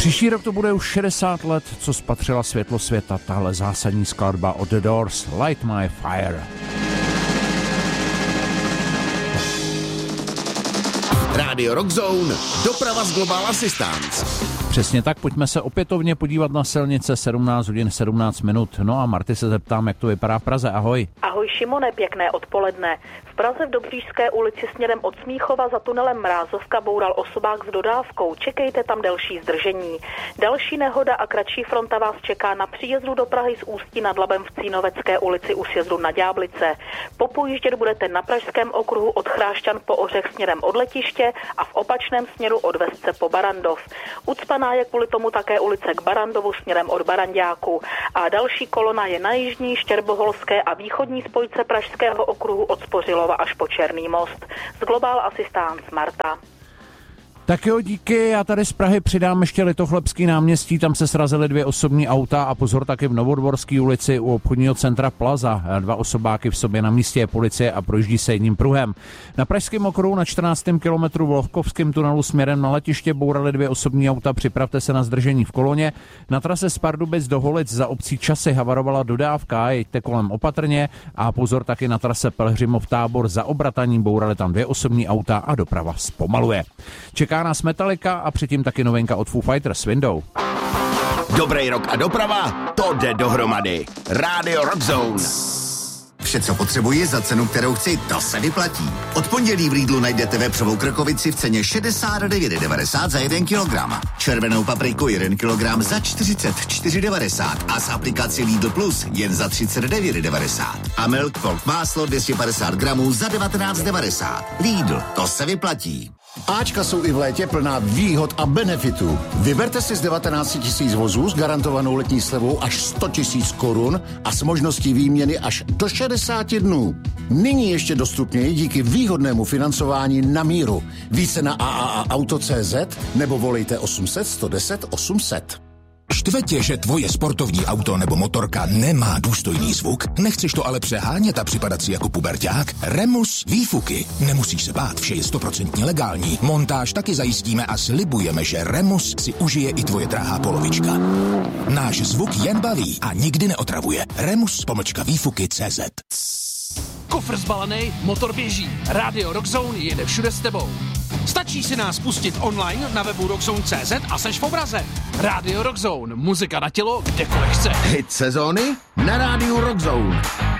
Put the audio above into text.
Příští rok to bude už 60 let, co spatřila světlo světa tahle zásadní skladba od The Doors, Light My Fire. Rádio Rock Zone, doprava z Global Assistance. Přesně tak, pojďme se opětovně podívat na silnice 17 hodin 17 minut. No a Marty se zeptám, jak to vypadá v Praze. Ahoj. Ahoj Šimone, pěkné odpoledne. V Praze v Dobříšské ulici směrem od Smíchova za tunelem Mrázovka boural osobák s dodávkou. Čekejte tam delší zdržení. Další nehoda a kratší fronta vás čeká na příjezdu do Prahy z Ústí nad Labem v Cínovecké ulici u sjezdu na Ďáblice. Popojíždět budete na Pražském okruhu od Chrášťan po Ořech směrem od letiště a v opačném směru od Vesce po Barandov. Ucpaná je kvůli tomu také ulice k Barandovu směrem od Baranďáku. A další kolona je na jižní, štěrboholské a východní spojce Pražského okruhu od Spořilova až po Černý most. Z Global Assistance Marta. Tak jo, díky. Já tady z Prahy přidám ještě Litochlebský náměstí, tam se srazily 2 osobní auta a pozor taky v Novodvorské ulici u obchodního centra Plaza. 2 osobáky v sobě, na místě je policie a projíždí se jedním pruhem. Na Pražském okruhu na 14. kilometru v Lohkovském tunelu směrem na letiště bouraly 2 osobní auta, připravte se na zdržení v koloně. Na trase z Pardubic do Holic za obcí Časy havarovala dodávka, jeďte kolem opatrně a pozor taky na trase Pelhřimov Tábor za Obrataním bouraly tam 2 osobní auta a doprava zpomaluje. Čeká nás Metallica a předtím taky novinka od Foo Fighters Window. Dobrý rok a doprava, to jde dohromady. Rádio Rock Zone. Vše, co potřebuji za cenu, kterou chci, to se vyplatí. Od pondělí v Lidlu najdete vepřovou krkovici v ceně 69,90 za 1 kilogram. Červenou papriku 1 kilogram za 44,90 a z aplikaci Lidl Plus jen za 39,90. A Milk Folk máslo 250 gramů za 19,90. Lidl, to se vyplatí. Ačka jsou i v létě plná výhod a benefitů. Vyberte si z 19 000 vozů s garantovanou letní slevou až 100 000 korun a s možností výměny až do 60 dnů. Nyní ještě dostupněji díky výhodnému financování na míru. Více na AAAauto.cz nebo volejte 800 110 800. Štve tě, že tvoje sportovní auto nebo motorka nemá důstojný zvuk? Nechceš to ale přehánět a připadat si jako puberťák? Remus výfuky. Nemusíš se bát, vše je 100% legální. Montáž taky zajistíme a slibujeme, že Remus si užije i tvoje drahá polovička. Náš zvuk jen baví a nikdy neotravuje. Remus_výfuky.cz. Kofr zbalený, motor běží. Rádio Rock Zone jede všude s tebou. Stačí si nás pustit online na webu rockzone.cz a seš v obraze. Rádio Rock Zone, muzika na tělo, kdekoliv chceš. Hit sezóny na Rádiu Rock Zone.